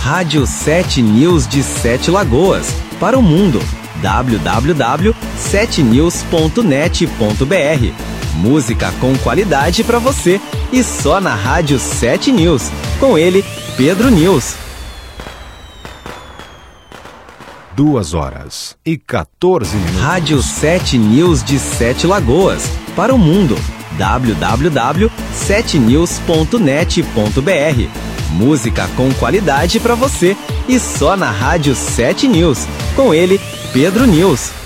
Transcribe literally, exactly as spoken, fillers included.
Rádio sete News de Sete Lagoas, para o mundo. w w w ponto sete news ponto net ponto b r. Música com qualidade para você e só na Rádio sete News. Com ele, Pedro News. Duas horas e quatorze minutos. Rádio sete News de Sete Lagoas, para o mundo. w w w ponto sete news ponto net ponto b r. Música com qualidade para você e só na Rádio sete News. Com ele, Pedro News.